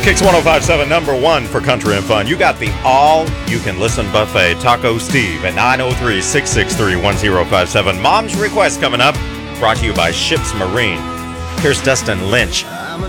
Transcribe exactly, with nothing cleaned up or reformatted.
Kicks one oh five point seven, number one for country and fun. You got the all-you-can-listen buffet. Taco Steve at nine oh three, six six three, one oh five seven. Mom's Request coming up. Brought to you by Ships Marine. Here's Dustin Lynch. I'm a